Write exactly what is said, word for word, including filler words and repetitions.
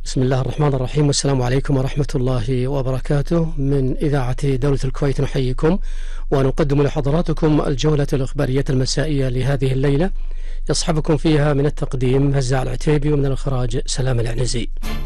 بسم الله الرحمن الرحيم، والسلام عليكم ورحمة الله وبركاته. من إذاعة دولة الكويت نحييكم ونقدم لحضراتكم الجولة الإخبارية المسائية لهذه الليلة، يصحبكم فيها من التقديم هزاع العتيبي ومن الإخراج سلام العنزي.